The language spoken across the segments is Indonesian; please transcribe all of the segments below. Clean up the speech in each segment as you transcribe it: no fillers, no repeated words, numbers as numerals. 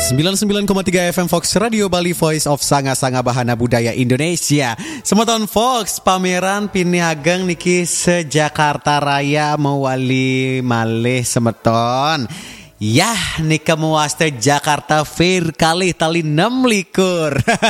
99,3 FM Fox Radio Bali, Voice of Sanga-Sanga Bahana Budaya Indonesia. Semeton Fox pameran piniageng niki se-Jakarta Raya mewali malih semeton. Yah, nika muaste Jakarta Fair kali tali 6 likur.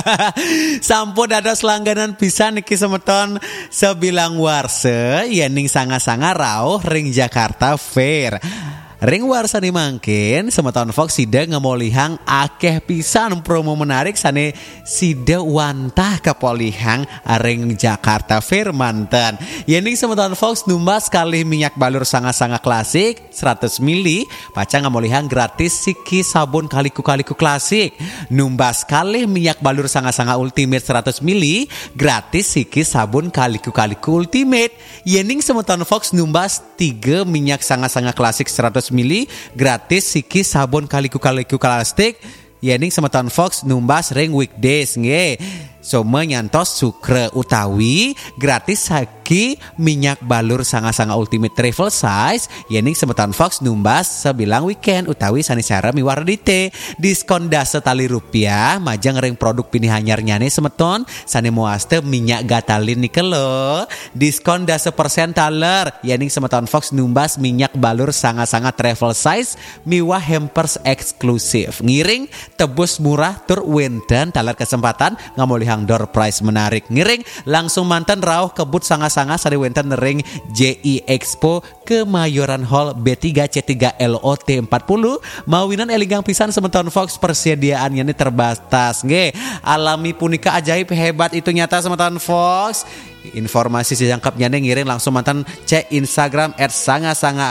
Sampun ada selangganan bisa niki semeton sebilang warse yening sanga-sanga rauh ring Jakarta Fair. Ring warsani mangkin semeton Fox sida ngemolihang akeh pisan promo menarik sane sida wantah kepolihang ring Jakarta Fair manten. Yening semeton Fox numbas kali minyak balur sanga-sanga klasik 100 ml paca ngemolihang gratis siki sabun kaliku-kaliku klasik. Numbas kali minyak balur sanga-sanga ultimate 100 ml gratis siki sabun kaliku-kaliku ultimate. Yening semeton Fox numbas 3 minyak sanga-sanga klasik 100 ml gratis siki sabun kaliku-kaliku plastik. Yening semeton Fox numbas ring weekdays nge. Some nyantos sukre utawi gratis saki minyak balur sanga-sanga ultimate travel size. Yening semeton Fox numbas sebilang weekend utawi sanisara miwardite. Diskon dasa tali rupiah majang ring produk pilihan nyarnyane semeton sane muaste minyak gatalin nikelo. Diskon dasa persen taler. Yening semeton Fox numbas minyak balur sanga-sanga travel size miwah hampers eksklusif. Ngiring tebus murah tur wenten taler kesempatan ngamolihang door prize menarik. Ngiring langsung mantan rauh kebut sanga-sanga sari wenten ring JI Expo Kemayoran Hall B3C3 LOT 40. Mawinan elinggang pisan semeton Fox persediaannya ini terbatas nge. Alami punika ajaib hebat itu nyata semeton Fox. Informasi sejangkapnya ngiring langsung mantan cek Instagram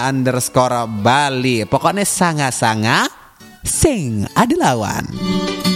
@sanga-sanga_Bali. Pokoknya sanga-sanga sing ada lawan.